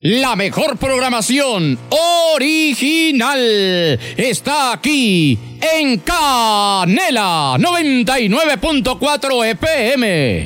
La mejor programación original está aquí en Canela 99.4 FM.